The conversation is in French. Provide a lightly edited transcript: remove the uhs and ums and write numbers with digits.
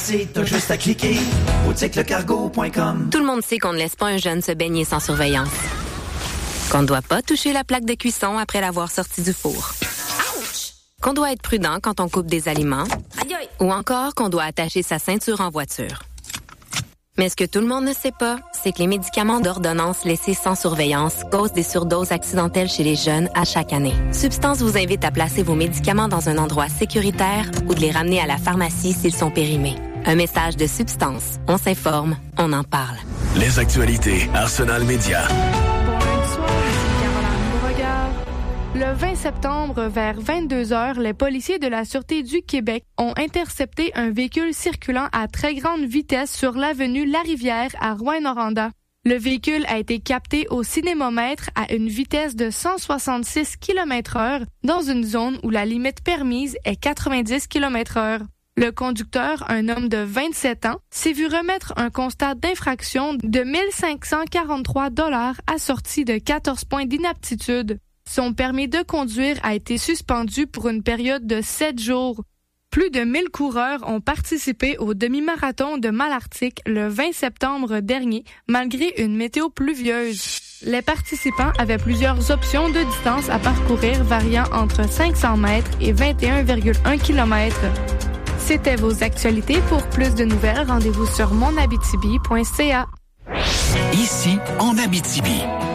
T'as juste à cliquer, boutiquelecargo.com. Tout le monde sait qu'on ne laisse pas un jeune se baigner sans surveillance. Qu'on ne doit pas toucher la plaque de cuisson après l'avoir sorti du four. Ouch! Qu'on doit être prudent quand on coupe des aliments. Aïe aïe! Ou encore qu'on doit attacher sa ceinture en voiture. Mais ce que tout le monde ne sait pas, c'est que les médicaments d'ordonnance laissés sans surveillance causent des surdoses accidentelles chez les jeunes à chaque année. Substance vous invite à placer vos médicaments dans un endroit sécuritaire ou de les ramener à la pharmacie s'ils sont périmés. Un message de Substance. On s'informe, on en parle. Les actualités Arsenal Média. Le 20 septembre, vers 22h, les policiers de la Sûreté du Québec ont intercepté un véhicule circulant à très grande vitesse sur l'avenue Larivière à Rouyn-Noranda. Le véhicule a été capté au cinémomètre à une vitesse de 166 km/h dans une zone où la limite permise est 90 km/h. Le conducteur, un homme de 27 ans, s'est vu remettre un constat d'infraction de 1 543 $ assorti de 14 points d'inaptitude. Son permis de conduire a été suspendu pour une période de 7 jours. Plus de 1000 coureurs ont participé au demi-marathon de Malartic le 20 septembre dernier, malgré une météo pluvieuse. Les participants avaient plusieurs options de distance à parcourir variant entre 500 mètres et 21,1 km. C'était vos actualités. Pour plus de nouvelles, rendez-vous sur monabitibi.ca. Ici, en Abitibi,